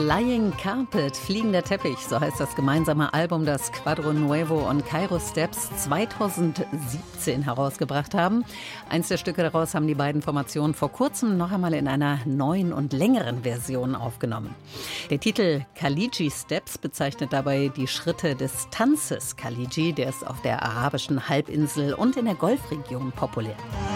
Flying Carpet, fliegender Teppich, so heißt das gemeinsame Album, das Quadro Nuevo und Cairo Steps 2017 herausgebracht haben. Eins der Stücke daraus haben die beiden Formationen vor kurzem noch einmal in einer neuen und längeren Version aufgenommen. Der Titel Khaliji Steps bezeichnet dabei die Schritte des Tanzes Khaliji, der ist auf der arabischen Halbinsel und in der Golfregion populär.